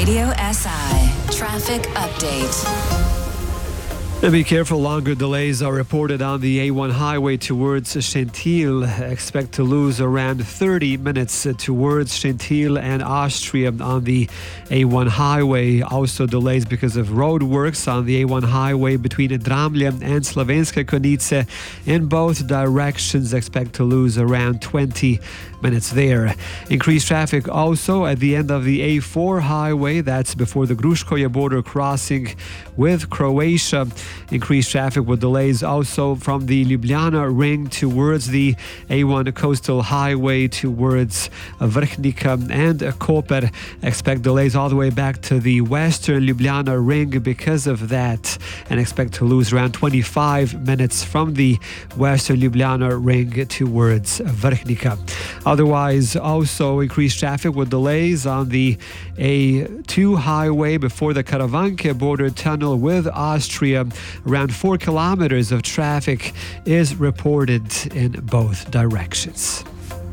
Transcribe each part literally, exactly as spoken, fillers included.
Radio S I Traffic Update. Be careful, longer delays are reported on the A one highway towards Schentil. Expect to lose around thirty minutes towards Schentil and Austria on the A one highway. Also delays because of road works on the A one highway between Dramlje and Slovenska Konjice. In both directions, expect to lose around twenty minutes there. Increased traffic also at the end of the A four highway. That's before the Gruškovje border crossing with Croatia. Increased traffic with delays also from the Ljubljana ring towards the A one coastal highway towards Vrhnika and Koper. Expect delays all the way back to the western Ljubljana ring because of that, and expect to lose around twenty-five minutes from the western Ljubljana ring towards Vrhnika. Otherwise, also increased traffic with delays on the A two highway before the Karavanke border tunnel with Austria. Around four kilometers of traffic is reported in both directions.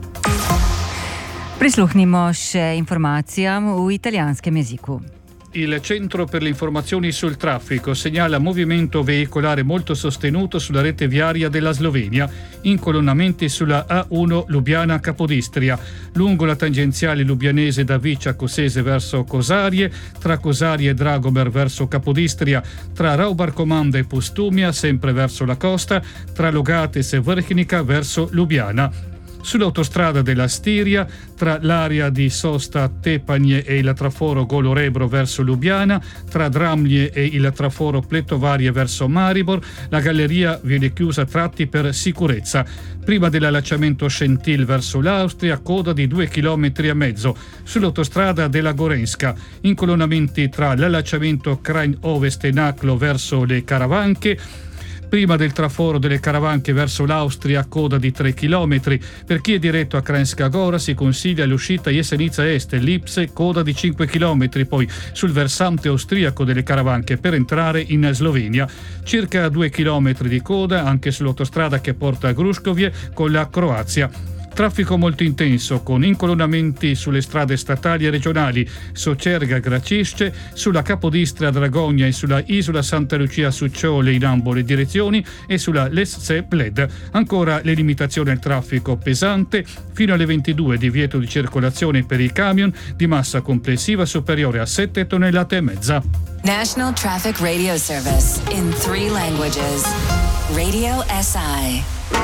Prisluhnimo še informacijam v italijanskem jeziku. Il Centro per le informazioni sul traffico segnala movimento veicolare molto sostenuto sulla rete viaria della Slovenia, incolonnamenti sulla A uno Lubiana Capodistria, lungo la tangenziale lubianese da Vice a Cossese verso Cosarie, tra Cosarie e Dragomer verso Capodistria, tra Raubarcomanda e Postumia sempre verso la costa, tra Logates e Vrhnika verso Lubiana. Sull'autostrada della Stiria, tra l'area di sosta Tepanje e il traforo Golo-Rebro verso Lubiana, tra Dramlje e il traforo Pletovarie verso Maribor, la galleria viene chiusa a tratti per sicurezza. Prima dell'allacciamento Schentil verso l'Austria, coda di due chilometri e mezzo. Sull'autostrada della Gorenska, incolonnamenti tra l'allacciamento Krain Ovest e Naklo verso le Karavanke. Prima del traforo delle Karavanke verso l'Austria, coda di tre chilometri. Per chi è diretto a Kranjska Gora si consiglia l'uscita Jesenice Est, Lipse, coda di cinque chilometri, poi sul versante austriaco delle Karavanke per entrare in Slovenia. Circa due chilometri di coda anche sull'autostrada che porta a Gruškovje con la Croazia. Traffico molto intenso con incolonnamenti sulle strade statali e regionali Socerga-Gracisce, sulla Capodistria Dragonia e sulla Isola Santa Lucia Succiole in ambo le direzioni e sulla Lesce-Bled. Ancora le limitazioni al traffico pesante fino alle ventidue, divieto di circolazione per i camion di massa complessiva superiore a sette tonnellate e mezza. National Traffic Radio Service in three languages. Radio S I.